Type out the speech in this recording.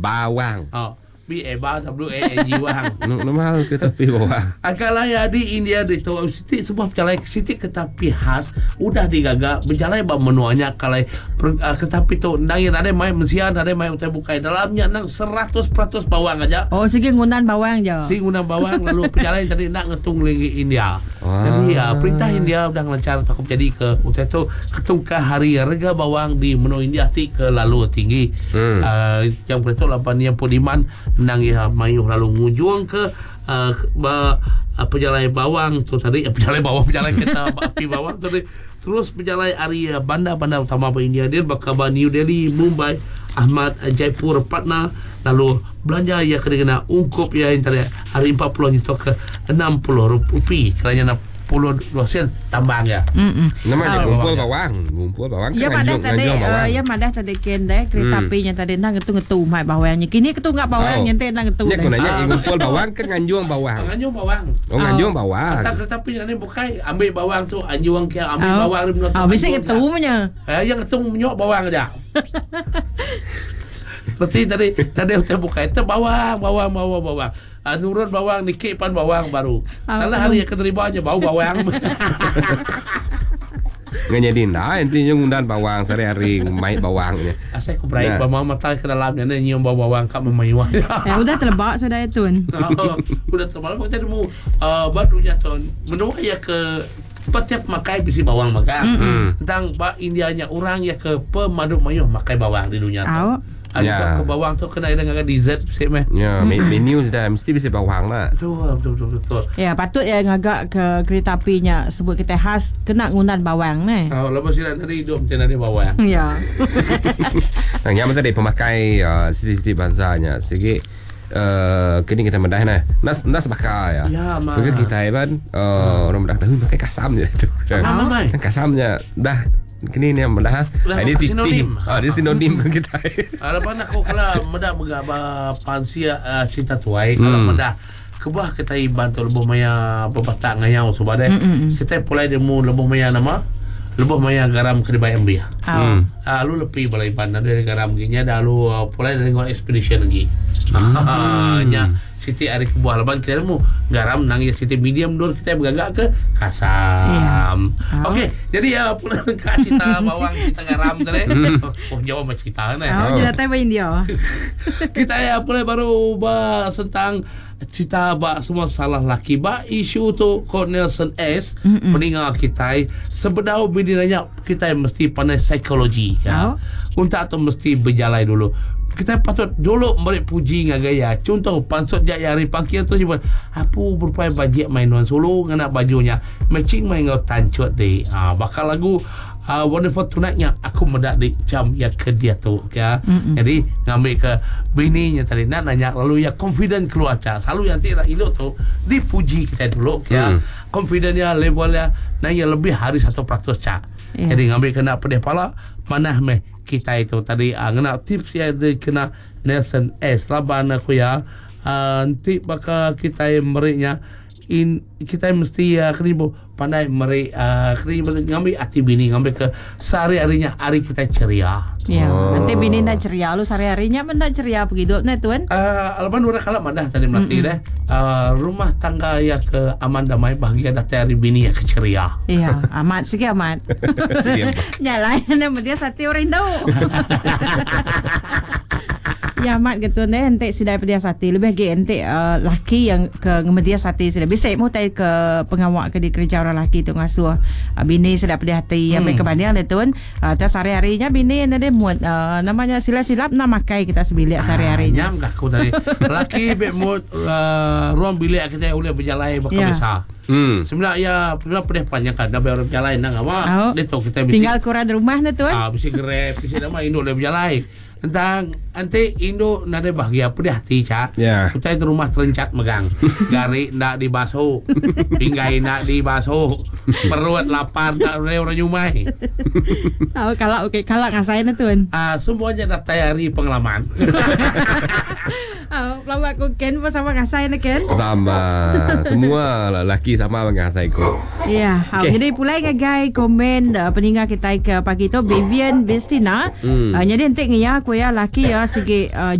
bawang. BAWANG wang. Normal kereta api bawang. Kalau ya di India itu Siti sebuah berjalan Siti kereta api khas udah digagak berjalan bah menuanya kalau kereta api tu nangin ada main mesian ada main terbuka dalamnya nang 100% bawang aja. Oh, sige ngunan bawang je. Guna bawang lalu penjalan tadi nak ngetung lagi India. Jadi perintah India udah ngelancar takut jadi ke waktu itu ketung ke hari harga bawang di menu India ti ke lalu tinggi. Yang betul 85 nang ya mayuh lalu ngujung ke penjalan bawang tu tadi penjalan kereta api bawang tadi terus penjalan area bandar-bandar utama India dia bakal New Delhi, Mumbai, Ahmad, Jaipur, Patna lalu belanja ya kena ungkup ya antara hari 40 itu ke 60 rupiah kerana 62 sen tambang ya. Namanya ngumpul bawang Ya kan madah tadi madah tadi kende kereta apinya tadi nang ngetu mai bawangnya. Kini ketu enggak bawangnya ente nang ngetu. Ya gunanya ngumpul bawang kan nganjuang bawang. Nganjuang bawang. Kereta api nanti bukai ambil bawang tu anjuang ke ambil bawang di menotong. Bisa ketunya. Yang ketung nyok bawang aja. Seperti tadi kita buka itu bawang. Nurun bawang, Niki pan bawang baru. Salah hari yang keterima aja bau bawang. Nggak jadi intinya ngundan bawang sehari-hari main bawangnya. Saya kuberai bawang mata ke dalamnya nyium bau bawang kak memayuah. Ya udah terbak sudah itu. Udah terbak kita mau barunya ton menua ya ke setiap makai bisi bawang makan. Tentang Indianya orang ya ke pemadu mayuh makai bawang di dunia tu. Ke bawang tu kena dengan dessert sih meh. Ya, menu sudah mesti bisa bawang lah. Betul. Ya, patut ya ngagak ke kereta apinya sebut kita khas kena ngundan bawang ni. Lepas silat tadi hidup macam ada bawang. Ya. Yang tadi pemakai siti-siti bansanya sikit kini kita mendah nah. Nas bakal ya. Maka kita kan orang mendah tahu pakai kasam je tu. Kan kasamnya dah kini ni yang mendah. Ini sinonim. Dia sinonim kita. Alapan aku kalau mendah megaba pansia cinta tuai kalau mendah kebah kita bantu lebih maya bebatak ngayau subade. Kita pulai demo lebih maya nama lebih maya garam kedai MB. Lalu lebih balai bandar dari garam ginya lalu pulai dari ngol expedition lagi. Nya Siti hari kebuah leban kita mu garam nang ya Siti medium dulu kita bergagak ke kasam. Okey, jadi ya pula ke cita bawang kita garam tadi. Jawab macam kita nah. Jadi datang India. Kita ya pula baru bahas tentang cita semua salah laki isu tu Nelson S meninggal kita sebenarnya bidinanya kita mesti pandai psikologi ya. Untuk atau mesti berjalan dulu. Kita patut dulu mereka puji dengan gaya. Contoh pansut jak hari pangkian tu juga apa berupaya bajet mainan solo dengan bajunya matching main ngau tancut deh. Bakal lagu Wonderful Tonight-nya aku mendak di jam ya ke dia tu ya. Jadi ngambil ke bininya tadi nak nanya lalu ya confident keluar cak. Selalu yang tidak elok tu dipuji kita dulu ya. Confidentnya levelnya nanya lebih hari 1% cak. Jadi ngambil kena pedih pala manah meh kita itu tadi kena tips ya kena Nelson S laban aku ya nanti bakal kita meriknya kita mesti kena pandai merik kena ngambil hati bini ngambil ke sehari-harinya hari kita ceria. Ya, nanti bini nak ceria lu sehari-harinya mana ceria begitu nah tuan. Alban udah kalah madah tadi melatih deh. Rumah tangga ya ke aman damai bahagia datang hari bini ya ke ceria. Iya, amat sikit amat. Nyalain yang dia sati orang tahu. Ya amat gitu nih ente sidai pedia sati lebih lagi ente laki yang ke ngemedia sati sudah bisa mau tay ke pengawak ke di kerja orang laki tu ngasuh bini sudah pedia hati yang baik kebandingan dia tuan tas hari-harinya bini nanti muat namanya silap-silap nak makai kita sebilik sehari-harinya aku tadi laki baik muat ruang bilik kita boleh berjalan bakal besar sebenarnya ya pedah panjang kan dah baru berjalan nang apa dia tu kita bisa tinggal kurang di rumah nih tuan bisa grab bisa nama Indo boleh berjalan tentang nanti Indo nade bahagia pedih hati cak. Kita itu rumah terencat megang. Gari ndak dibasuh. Pinggai ndak dibasuh. Perut lapar ndak orang nyumai. Kalau kalau ngasain tuan. Semuanya dah tayari pengalaman. Lama aku Ken sama ngasain Ken. Sama. Semua lelaki sama mengasai ko. Ya, jadi pulai ngagai komen peninggal kita ke pagi tu Vivian Bestina. Jadi ente ngaya aku ya laki ya segi